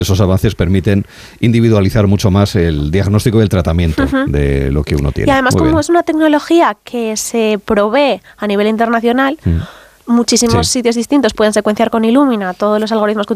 esos avances permiten individualizar mucho más el diagnóstico y el tratamiento de lo que uno tiene. Y además, como es una tecnología que se provee a nivel internacional, muchísimos sitios distintos pueden secuenciar con Illumina todos los algoritmos que